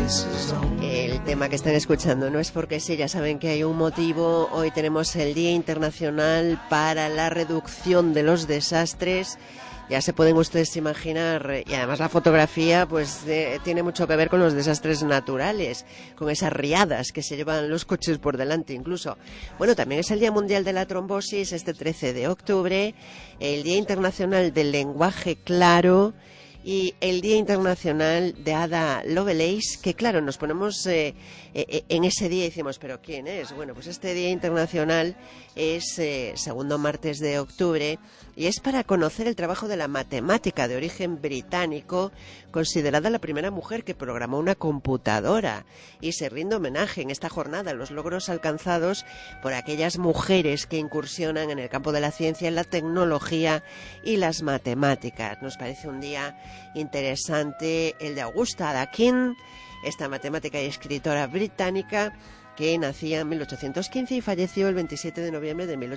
El tema que están escuchando no es porque sí, ya saben que hay un motivo. Hoy tenemos el Día Internacional para la Reducción de los Desastres. Ya se pueden ustedes imaginar, y además la fotografía pues tiene mucho que ver con los desastres naturales, con esas riadas que se llevan los coches por delante incluso. Bueno, también es el Día Mundial de la Trombosis, este 13 de octubre, el Día Internacional del Lenguaje Claro y el Día Internacional de Ada Lovelace, que claro, nos ponemos en ese día y decimos, ¿pero quién es? Bueno, pues este Día Internacional es segundo martes de octubre y es para conocer el trabajo de la matemática de origen británico, considerada la primera mujer que programó una computadora, y se rinde homenaje en esta jornada a los logros alcanzados por aquellas mujeres que incursionan en el campo de la ciencia, la tecnología y las matemáticas. Nos parece un día interesante el de Augusta Ada King, esta matemática y escritora británica que nacía en 1815 y falleció el 27 de noviembre de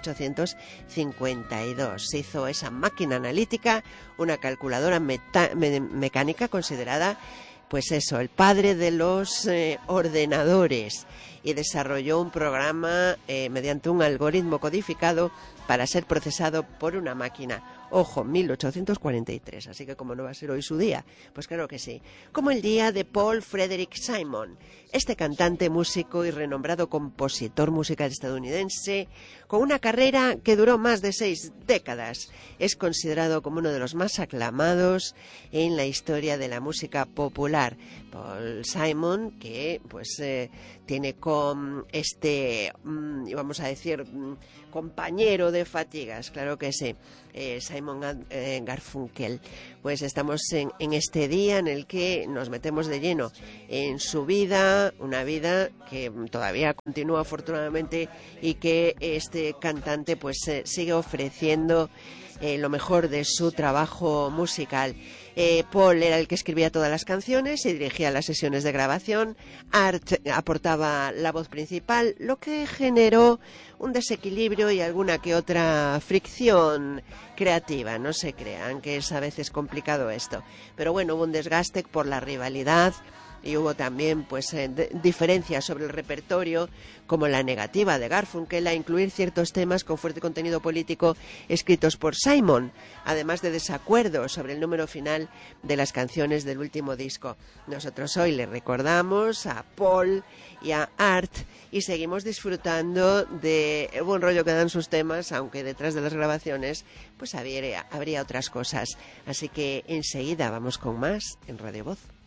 1852. Se hizo esa máquina analítica, una calculadora mecánica considerada, pues eso, el padre de los ordenadores, y desarrolló un programa mediante un algoritmo codificado para ser procesado por una máquina. Ojo, 1843, así que como no va a ser hoy su día, pues claro que sí. Como el día de Paul Frederick Simon, este cantante, músico y renombrado compositor musical estadounidense, con una carrera que duró más de 6 décadas. Es considerado como uno de los más aclamados en la historia de la música popular. Paul Simon, que pues tiene con vamos a decir, compañero de fatigas, claro que sí, Simon Garfunkel. Pues estamos en este día en el que nos metemos de lleno en su vida, una vida que todavía continúa afortunadamente y que este cantante pues sigue ofreciendo lo mejor de su trabajo musical. Paul era el que escribía todas las canciones y dirigía las sesiones de grabación. Art aportaba la voz principal, lo que generó un desequilibrio y alguna que otra fricción creativa. No se crean que es a veces complicado esto, pero bueno, hubo un desgaste por la rivalidad y hubo también pues diferencias sobre el repertorio, como la negativa de Garfunkel a incluir ciertos temas con fuerte contenido político escritos por Simon, además de desacuerdos sobre el número final de las canciones del último disco. Nosotros hoy le recordamos a Paul y a Art y seguimos disfrutando de el buen rollo que dan sus temas, aunque detrás de las grabaciones pues habría otras cosas. Así que enseguida vamos con más en Radio Voz.